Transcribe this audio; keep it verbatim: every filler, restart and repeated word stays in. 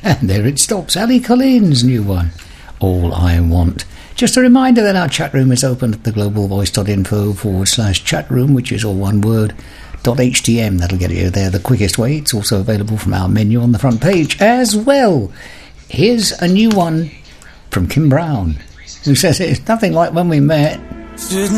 And there it stops. Ali Collins' new one, All I Want. Just a reminder that our chat room is open at theglobalvoice.info forward slash chat room, which is all one word, .htm. That'll get you there the quickest way. It's also available from our menu on the front page as well. Here's a new one from Kim Brown, who says it's nothing like when we met. Didn't